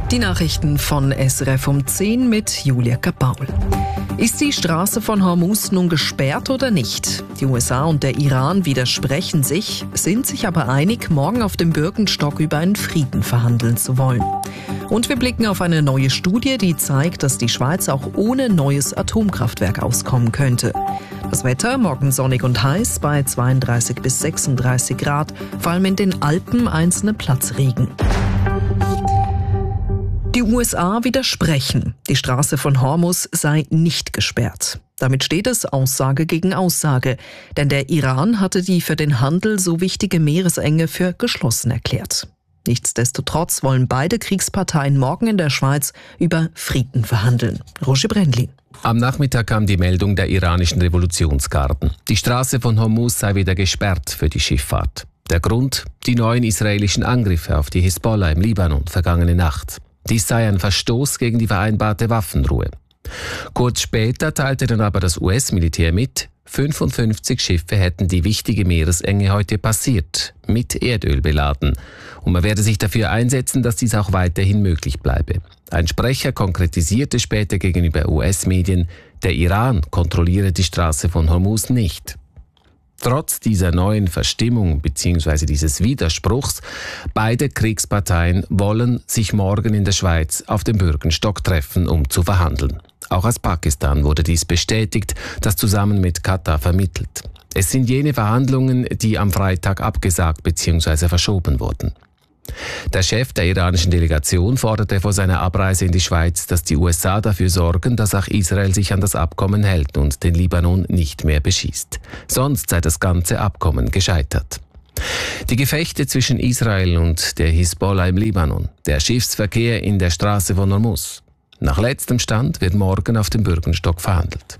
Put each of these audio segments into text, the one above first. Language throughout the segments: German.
Die Nachrichten von SRF um 10 mit Julia Kapaul. Ist die Straße von Hormuz nun gesperrt oder nicht? Die USA und der Iran widersprechen sich, sind sich aber einig, morgen auf dem Birkenstock über einen Frieden verhandeln zu wollen. Und wir blicken auf eine neue Studie, die zeigt, dass die Schweiz auch ohne neues Atomkraftwerk auskommen könnte. Das Wetter morgen sonnig und heiß bei 32 bis 36 Grad, vor allem in den Alpen einzelne Platzregen. Die USA widersprechen. Die Straße von Hormuz sei nicht gesperrt. Damit steht es Aussage gegen Aussage. Denn der Iran hatte die für den Handel so wichtige Meeresenge für geschlossen erklärt. Nichtsdestotrotz wollen beide Kriegsparteien morgen in der Schweiz über Frieden verhandeln. Roger Brändlin. Am Nachmittag kam die Meldung der iranischen Revolutionsgarden. Die Straße von Hormuz sei wieder gesperrt für die Schifffahrt. Der Grund? Die neuen israelischen Angriffe auf die Hisbollah im Libanon vergangene Nacht. Dies sei ein Verstoß gegen die vereinbarte Waffenruhe. Kurz später teilte dann aber das US-Militär mit, 55 Schiffe hätten die wichtige Meeresenge heute passiert, mit Erdöl beladen. Und man werde sich dafür einsetzen, dass dies auch weiterhin möglich bleibe. Ein Sprecher konkretisierte später gegenüber US-Medien, der Iran kontrolliere die Straße von Hormuz nicht. Trotz dieser neuen Verstimmung bzw. dieses Widerspruchs, beide Kriegsparteien wollen sich morgen in der Schweiz auf dem Birkenstock treffen, um zu verhandeln. Auch aus Pakistan wurde dies bestätigt, das zusammen mit Katar vermittelt. Es sind jene Verhandlungen, die am Freitag abgesagt bzw. verschoben wurden. Der Chef der iranischen Delegation forderte vor seiner Abreise in die Schweiz, dass die USA dafür sorgen, dass auch Israel sich an das Abkommen hält und den Libanon nicht mehr beschießt. Sonst sei das ganze Abkommen gescheitert. Die Gefechte zwischen Israel und der Hisbollah im Libanon, der Schiffsverkehr in der Straße von Hormuz. Nach letztem Stand wird morgen auf dem Birkenstock verhandelt.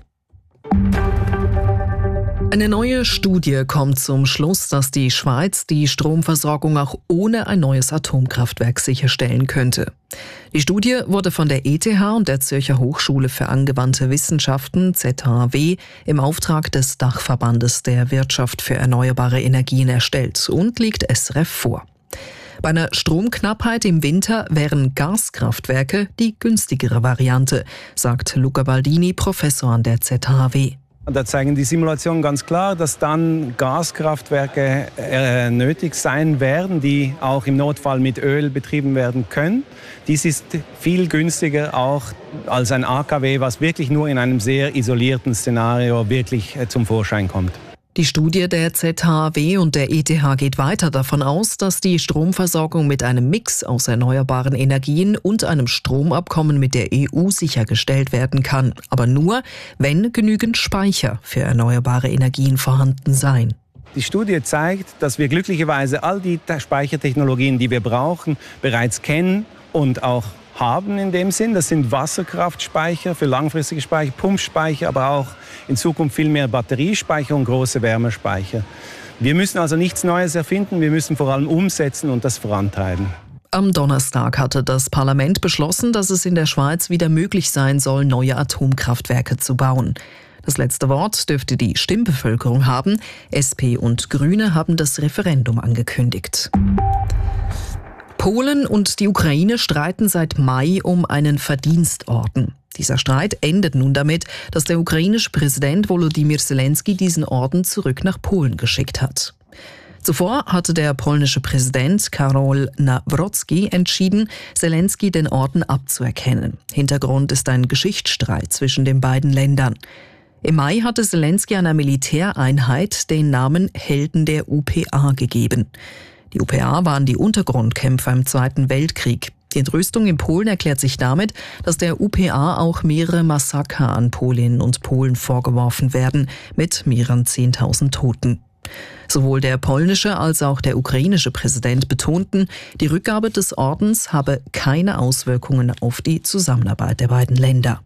Eine neue Studie kommt zum Schluss, dass die Schweiz die Stromversorgung auch ohne ein neues Atomkraftwerk sicherstellen könnte. Die Studie wurde von der ETH und der Zürcher Hochschule für angewandte Wissenschaften ZHAW im Auftrag des Dachverbandes der Wirtschaft für erneuerbare Energien erstellt und liegt SRF vor. Bei einer Stromknappheit im Winter wären Gaskraftwerke die günstigere Variante, sagt Luca Baldini, Professor an der ZHAW. Da zeigen die Simulationen ganz klar, dass dann Gaskraftwerke nötig sein werden, die auch im Notfall mit Öl betrieben werden können. Dies ist viel günstiger auch als ein AKW, was wirklich nur in einem sehr isolierten Szenario wirklich zum Vorschein kommt. Die Studie der ZHAW und der ETH geht weiter davon aus, dass die Stromversorgung mit einem Mix aus erneuerbaren Energien und einem Stromabkommen mit der EU sichergestellt werden kann. Aber nur, wenn genügend Speicher für erneuerbare Energien vorhanden seien. Die Studie zeigt, dass wir glücklicherweise all die Speichertechnologien, die wir brauchen, bereits kennen und auch haben in dem Sinn. Das sind Wasserkraftspeicher für langfristige Speicher, Pumpspeicher, aber auch in Zukunft viel mehr Batteriespeicher und große Wärmespeicher. Wir müssen also nichts Neues erfinden, wir müssen vor allem umsetzen und das vorantreiben. Am Donnerstag hatte das Parlament beschlossen, dass es in der Schweiz wieder möglich sein soll, neue Atomkraftwerke zu bauen. Das letzte Wort dürfte die Stimmbevölkerung haben. SP und Grüne haben das Referendum angekündigt. Polen und die Ukraine streiten seit Mai um einen Verdienstorden. Dieser Streit endet nun damit, dass der ukrainische Präsident Volodymyr Zelensky diesen Orden zurück nach Polen geschickt hat. Zuvor hatte der polnische Präsident Karol Nawrocki entschieden, Zelensky den Orden abzuerkennen. Hintergrund ist ein Geschichtsstreit zwischen den beiden Ländern. Im Mai hatte Zelensky einer Militäreinheit den Namen Helden der UPA gegeben. Die UPA waren die Untergrundkämpfer im Zweiten Weltkrieg. Die Entrüstung in Polen erklärt sich damit, dass der UPA auch mehrere Massaker an Polinnen und Polen vorgeworfen werden, mit mehreren 10.000 Toten. Sowohl der polnische als auch der ukrainische Präsident betonten, die Rückgabe des Ordens habe keine Auswirkungen auf die Zusammenarbeit der beiden Länder.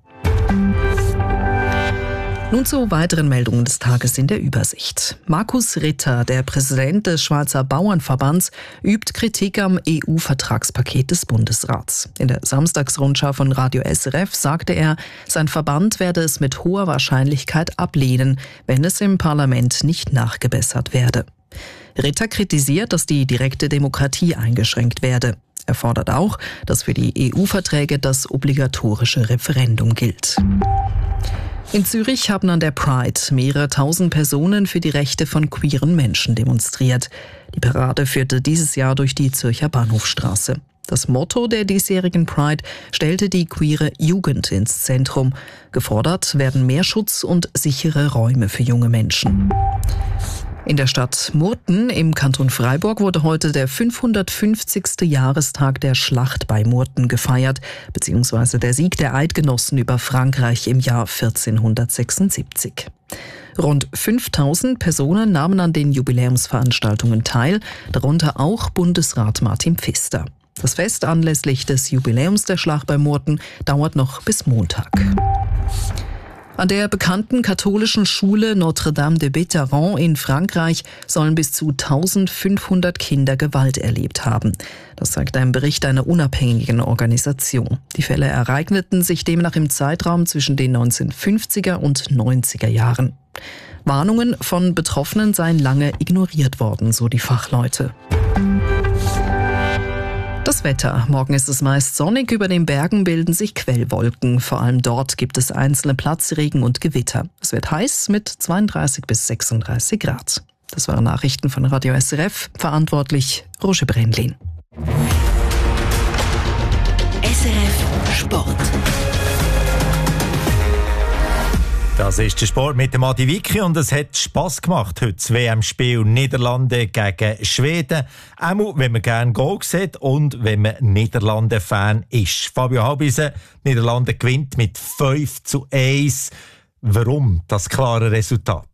Nun zu weiteren Meldungen des Tages in der Übersicht. Markus Ritter, der Präsident des Schweizer Bauernverbands, übt Kritik am EU-Vertragspaket des Bundesrats. In der Samstagsrundschau von Radio SRF sagte er, sein Verband werde es mit hoher Wahrscheinlichkeit ablehnen, wenn es im Parlament nicht nachgebessert werde. Ritter kritisiert, dass die direkte Demokratie eingeschränkt werde. Er fordert auch, dass für die EU-Verträge das obligatorische Referendum gilt. In Zürich haben an der Pride mehrere tausend Personen für die Rechte von queeren Menschen demonstriert. Die Parade führte dieses Jahr durch die Zürcher Bahnhofstraße. Das Motto der diesjährigen Pride stellte die queere Jugend ins Zentrum. Gefordert werden mehr Schutz und sichere Räume für junge Menschen. In der Stadt Murten im Kanton Freiburg wurde heute der 550. Jahrestag der Schlacht bei Murten gefeiert, beziehungsweise der Sieg der Eidgenossen über Frankreich im Jahr 1476. Rund 5000 Personen nahmen an den Jubiläumsveranstaltungen teil, darunter auch Bundesrat Martin Pfister. Das Fest anlässlich des Jubiläums der Schlacht bei Murten dauert noch bis Montag. An der bekannten katholischen Schule Notre-Dame de Bétharran in Frankreich sollen bis zu 1500 Kinder Gewalt erlebt haben. Das zeigt ein Bericht einer unabhängigen Organisation. Die Fälle ereigneten sich demnach im Zeitraum zwischen den 1950er und 90er Jahren. Warnungen von Betroffenen seien lange ignoriert worden, so die Fachleute. Das Wetter. Morgen ist es meist sonnig, über den Bergen bilden sich Quellwolken. Vor allem dort gibt es einzelne Platzregen und Gewitter. Es wird heiß mit 32 bis 36 Grad. Das waren Nachrichten von Radio SRF. Verantwortlich Roger Brändlin. SRF Sport. Das ist der Sport mit dem Adi Vicky und es hat Spass gemacht heute das WM-Spiel Niederlande gegen Schweden. Auch wenn man gerne Goal sieht und wenn man Niederlande-Fan ist. Fabio Halbisen, Niederlande gewinnt mit 5:1. Warum das klare Resultat?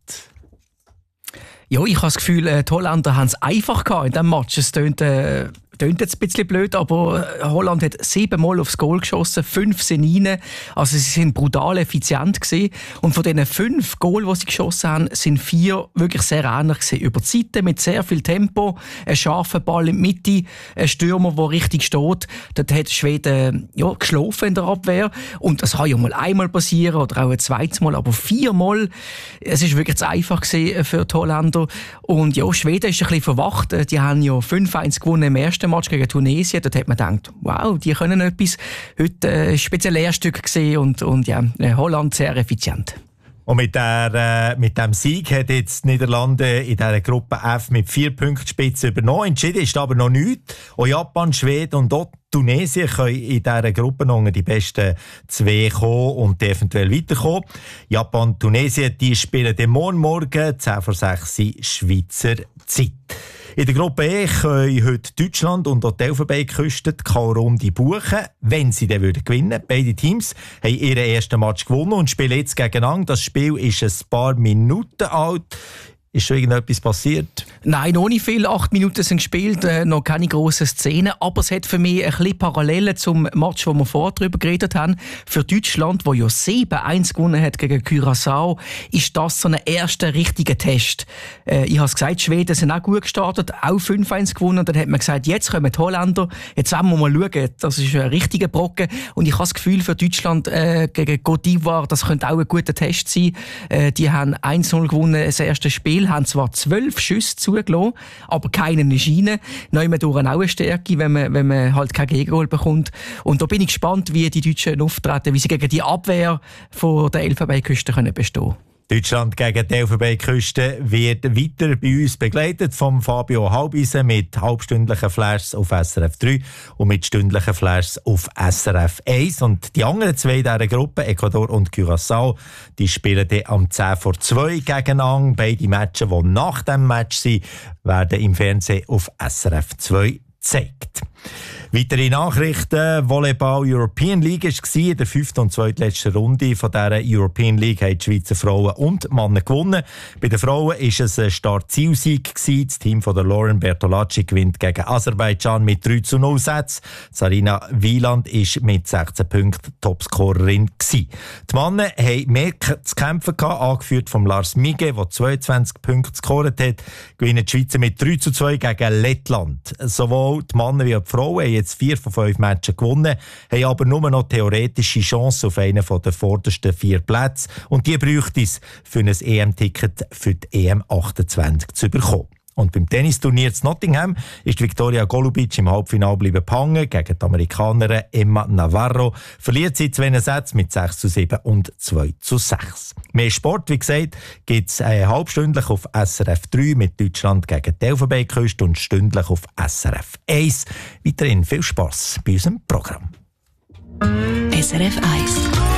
Ja, ich habe das Gefühl, die Holländer haben es einfach gehabt in diesem Match. Es tönt jetzt ein bisschen blöd, aber Holland hat 7-mal aufs Goal geschossen, 5 sind rein. Also sie sind brutal effizient gewesen. Und von diesen 5 Goal, die sie geschossen haben, sind 4 wirklich sehr ähnlich gewesen. Über die Seite mit sehr viel Tempo, ein scharfer Ball in die Mitte, ein Stürmer, der richtig steht. Dort hat Schweden geschlafen in der Abwehr. Und das kann ja mal einmal passieren oder auch ein zweites Mal, aber 4-mal. Es ist wirklich zu einfach gewesen für die Holländer. Und ja, Schweden ist ein bisschen verwacht. Die haben ja 5-1 gewonnen im ersten Match gegen Tunesien. Dort hat man gedacht, wow, die können etwas. Heute ein spezielles Lehrstück gesehen und ja, Holland sehr effizient. Und mit dem Sieg hat jetzt die Niederlande in dieser Gruppe F mit 4 Punkten Spitze übernommen. Entschieden ist aber noch nichts. Auch Japan, Schweden und auch Tunesien können in dieser Gruppe noch die besten 2 kommen und eventuell weiterkommen. Japan und Tunesien, die spielen den morgen 10 vor 6 Schweizer Zeit. In der Gruppe E können heute Deutschland und auch die Elfenbeinküste die K.O.-Runde buchen, wenn sie dann gewinnen würden. Beide Teams haben ihren ersten Match gewonnen und spielen jetzt gegeneinander. Das Spiel ist ein paar Minuten alt. Ist schon irgendetwas passiert? Nein, noch nicht viel. 8 Minuten sind gespielt, noch keine grossen Szenen. Aber es hat für mich ein bisschen Parallelen zum Match, wo wir vorher darüber geredet haben. Für Deutschland, das ja 7-1 gewonnen hat gegen Curaçao, ist das so ein erster richtiger Test. Ich habe es gesagt, die Schweden sind auch gut gestartet, auch 5-1 gewonnen. Und dann hat man gesagt, jetzt kommen die Holländer, jetzt wollen wir mal schauen. Das ist ein richtiger Brocken. Und ich habe das Gefühl, für Deutschland gegen Côte d'Ivoire, das könnte auch ein guter Test sein. Die haben 1-0 gewonnen, das erste Spiel. Haben zwar 12 Schüsse zugelassen, aber keinen ist rein. Neumann auch eine Stärke, wenn man halt kein Gegengol bekommt. Und da bin ich gespannt, wie die Deutschen auftreten, wie sie gegen die Abwehr von der Elfenbeinküste bestehen können. Deutschland gegen die Elfenbeinküste wird weiter bei uns begleitet vom Fabio Halbisen mit halbstündlichen Flashs auf SRF 3 und mit stündlichen Flashs auf SRF 1. Und die anderen 2 dieser Gruppe, Ecuador und Curaçao, die spielen dann am 10 vor 2 gegeneinander. Beide Matches, die nach dem Match sind, werden im Fernsehen auf SRF 2 gezeigt. Weitere Nachrichten. Volleyball European League war in der 5. und 2. letzten Runde von dieser European League haben die Schweizer Frauen und Männer gewonnen. Bei den Frauen war es ein Start-Zielsieg. Das Team von der Lauren Bertolacci gewinnt gegen Aserbaidschan mit 3:0 Sätzen. Sarina Wieland war mit 16 Punkten Topscorerin. Die Männer haben mehr zu kämpfen gehabt, angeführt von Lars Mige, der 22 Punkte gescored hat. Gewinnen die Schweizer mit 3:2 gegen Lettland. Sowohl die Männer wie auch die Frauen haben jetzt 4 von 5 Matches gewonnen, haben aber nur noch theoretische Chancen auf einen der vordersten 4 Plätze. Und die bräuchte es, für ein EM-Ticket für die EM 28 zu bekommen. Und beim Tennisturnier zu Nottingham ist Viktoria Golubic im Halbfinale bleiben hängen gegen die Amerikanerin Emma Navarro. Verliert sie 2 Sätze mit 6:7 und 2:6. Mehr Sport, wie gesagt, gibt es halbstündlich auf SRF 3 mit Deutschland gegen die Elfenbeinküste und stündlich auf SRF 1. Weiterhin viel Spass bei unserem Programm. SRF 1.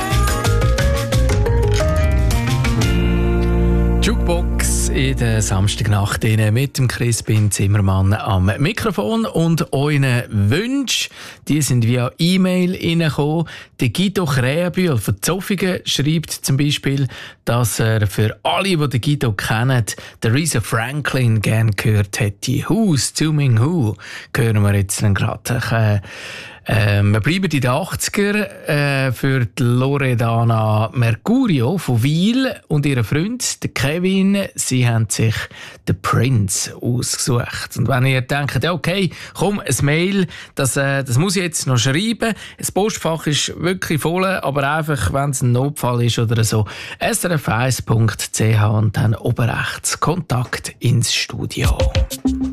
Jukebox in der Samstagnacht mit dem Crispin Zimmermann am Mikrofon und euren Wünschen, die sind via E-Mail reingekommen. Der Guido Krähenbühl von Zofingen schreibt zum Beispiel, dass er für alle, die den Guido kennen, der Aretha Franklin gerne gehört hätte. Who's Zooming Who hören wir jetzt gerade. Wir bleiben in den 80er für die Loredana Mercurio von Wil und ihren Freund, der Kevin. Sie haben sich den Prince ausgesucht. Und wenn ihr denkt, ja, okay, komm, ein Mail, das muss ich jetzt noch schreiben. Das Postfach ist wirklich voll, aber einfach, wenn es ein Notfall ist oder so, srf1.ch und dann oben rechts Kontakt ins Studio.